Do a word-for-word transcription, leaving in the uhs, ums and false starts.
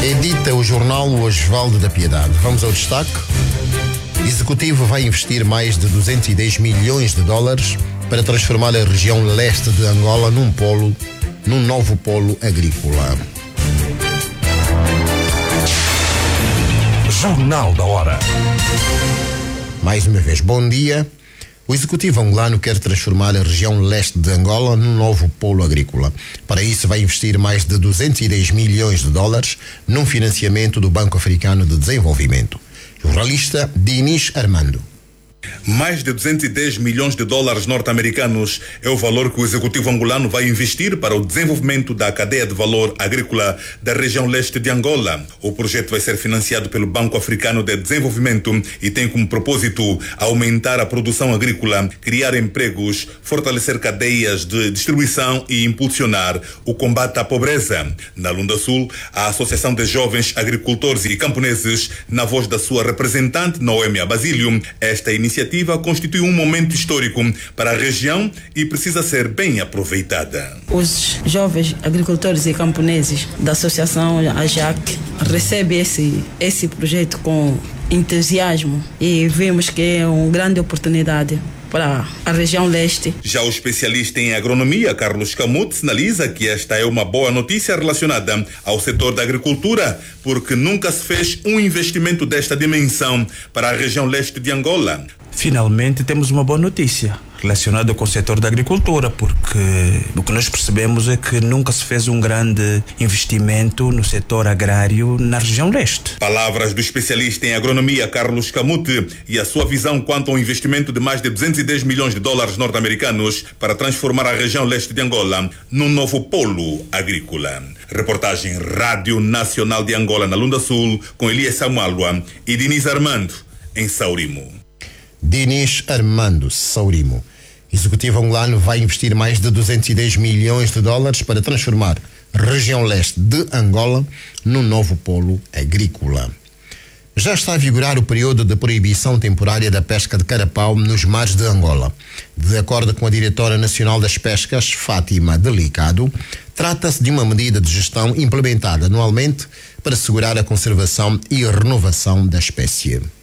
Edita o jornal O Osvaldo da Piedade. Vamos ao destaque. O Executivo vai investir mais de duzentos e dez milhões de dólares para transformar a região leste de Angola num polo, num novo polo agrícola. Jornal da Hora. Mais uma vez, bom dia. O Executivo angolano quer transformar a região leste de Angola num novo polo agrícola. Para isso, vai investir mais de duzentos e dez milhões de dólares num financiamento do Banco Africano de Desenvolvimento. Jornalista Dinis Armando. Mais de duzentos e dez milhões de dólares norte-americanos é o valor que o Executivo angolano vai investir para o desenvolvimento da cadeia de valor agrícola da região leste de Angola. O projeto vai ser financiado pelo Banco Africano de Desenvolvimento e tem como propósito aumentar a produção agrícola, criar empregos, fortalecer cadeias de distribuição e impulsionar o combate à pobreza. Na Lunda Sul, a Associação de Jovens Agricultores e Camponeses, na voz da sua representante, Noêmia Basílio, esta iniciativa A iniciativa constitui um momento histórico para a região e precisa ser bem aproveitada. Os jovens agricultores e camponeses da Associação A J A C recebem esse, esse projeto com entusiasmo e vemos que é uma grande oportunidade para a região leste. Já o especialista em agronomia, Carlos Camute, sinaliza que esta é uma boa notícia relacionada ao setor da agricultura, porque nunca se fez um investimento desta dimensão para a região leste de Angola. Finalmente temos uma boa notícia relacionada com o setor da agricultura, porque o que nós percebemos é que nunca se fez um grande investimento no setor agrário na região leste. Palavras do especialista em agronomia Carlos Camute e a sua visão quanto ao investimento de mais de duzentos e dez milhões de dólares norte-americanos para transformar a região leste de Angola num novo polo agrícola. Reportagem Rádio Nacional de Angola na Lunda Sul com Elias Samualua e Dinis Armando em Saurimo. Dinis Armando, Saurimo. O Executivo angolano vai investir mais de duzentos e dez milhões de dólares para transformar a região leste de Angola num novo polo agrícola. Já está a vigorar o período de proibição temporária da pesca de carapau nos mares de Angola. De acordo com a diretora nacional das pescas, Fátima Delicado, trata-se de uma medida de gestão implementada anualmente para assegurar a conservação e a renovação da espécie.